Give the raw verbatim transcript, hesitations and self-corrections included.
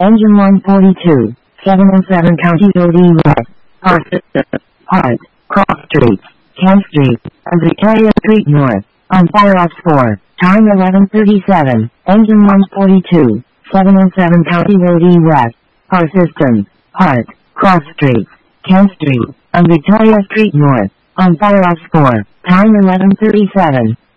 Engine one forty-two, seven oh seven County Road E West, Park, Hart, Cross Street, Kent Street, and Victoria Street North, on fire ops four, time eleven thirty-seven, Engine one forty-two, seven oh seven County Road E West, Power Systems, Hart, Cross Street, Kent Street, and Victoria Street North, on fire ops four, time eleven thirty-seven.